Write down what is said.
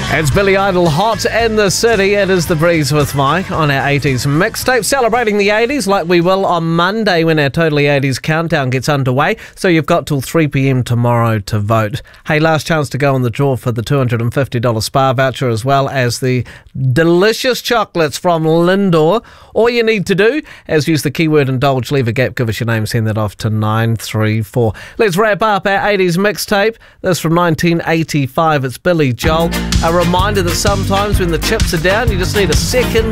It's Billy Idol, Hot in the City. It is The Breeze with Mike on our 80s mixtape, celebrating the 80s like we will on Monday when our Totally 80s countdown gets underway. So you've got till 3 p.m. tomorrow to vote. Hey, last chance to go on the draw for the $250 spa voucher, as well as the delicious chocolates from Lindor. All you need to do is use the keyword indulge, leave a gap, give us your name, send that off to 934. Let's wrap up our 80s mixtape. This from 1985. It's Billy Joel. A reminder that sometimes when the chips are down, you just need a second